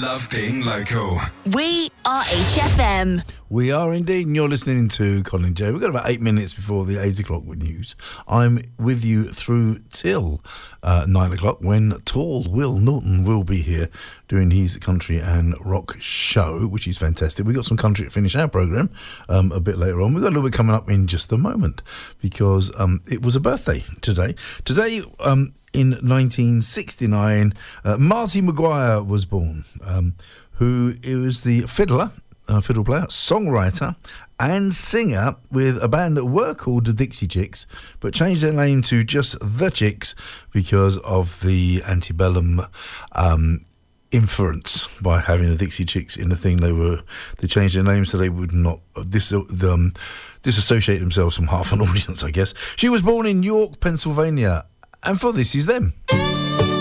love being local. We are HFM. We are indeed, and you're listening to Colin J. We've got about 8 minutes before the 8 o'clock with news. I'm with you through till 9 o'clock when tall Will Norton will be here doing his country and rock show, which is fantastic. We've got some country to finish our programme a bit later on. We've got a little bit coming up in just a moment because it was a birthday today. Today, in 1969, Marty Maguire was born, who was the fiddle player, songwriter and singer with a band that were called the Dixie Chicks, but changed their name to just The Chicks because of the antebellum inference by having the Dixie Chicks in the thing. They changed their name so they would not disassociate themselves from half an audience, I guess. She was born in York, Pennsylvania, and for This Is Them.